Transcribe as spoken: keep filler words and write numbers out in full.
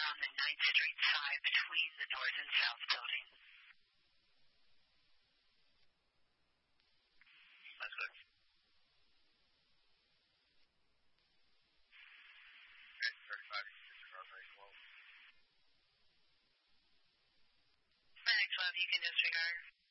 are on the ninth Street side between the north and south building. That's good. Okay, thirty-five, disregard very close. Medic twelve, you can disregard.